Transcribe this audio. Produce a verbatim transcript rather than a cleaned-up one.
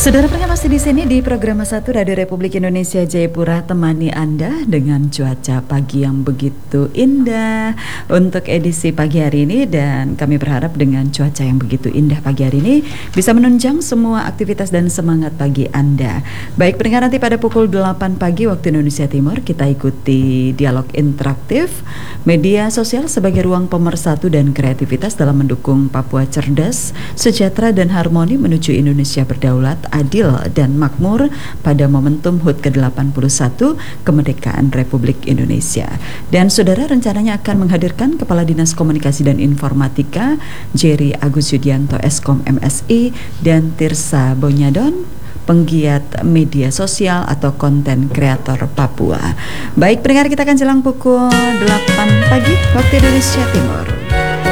Saudara pendengar masih di sini di program satu Radio Republik Indonesia Jayapura, temani Anda dengan cuaca pagi yang begitu indah untuk edisi pagi hari ini, dan kami berharap dengan cuaca yang begitu indah pagi hari ini bisa menunjang semua aktivitas dan semangat pagi Anda. Baik pendengar, nanti pada pukul delapan pagi waktu Indonesia Timur kita ikuti dialog interaktif media sosial sebagai ruang pemersatu dan kreativitas dalam mendukung Papua cerdas, sejahtera dan harmoni menuju Indonesia berdaulat, adil dan makmur pada momentum H U T ke delapan puluh satu kemerdekaan Republik Indonesia. Dan saudara, rencananya akan menghadirkan Kepala Dinas Komunikasi dan Informatika Jerry Agus Yudianto Eskom M Si dan Tirsa Bonyadon, penggiat media sosial atau konten kreator Papua. Baik pendengar, kita akan jelang pukul delapan pagi waktu Indonesia Timur.